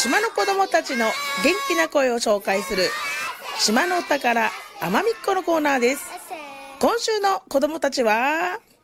島の子供たちの元気な声を紹介する島のお宝あまみっこのコーナーです。今週の子供たちは